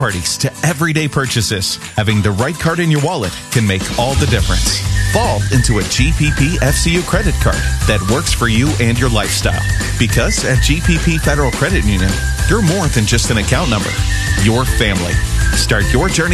parties to everyday purchases. Having the right card in your wallet can make all the difference. Fall into a GPP FCU credit card that works for you and your lifestyle. Because at GPP Federal Credit Union, you're more than just an account number. You're family. Start your journey